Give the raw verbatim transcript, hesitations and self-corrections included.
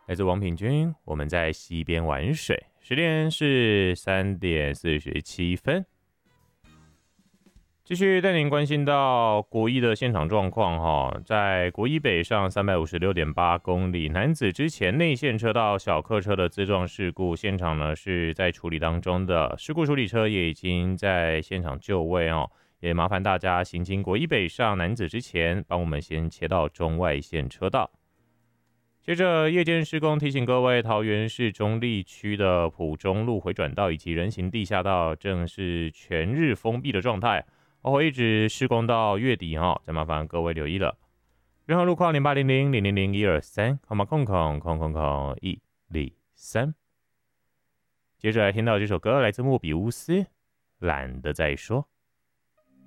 来自王品君，我们在溪边玩水，时间是三点四十七分。继续带您关心到国一的现场状况哈，在国一北上三百五十六点八公里，男子之前内线车道小客车的自撞事故，现场呢是在处理当中的，事故处理车也已经在现场就位哦，也麻烦大家行经国一北上男子之前，帮我们先切到中外线车道。接着夜间施工，提醒各位，桃园市中坜区的埔中路回转道以及人行地下道正是全日封闭的状态。会一直施工到月底哈，再麻烦各位留意了。任何路况零八零零零零零一二三，号码空空空空空一零三。接着来听到这首歌，来自莫比乌斯，懒得再说。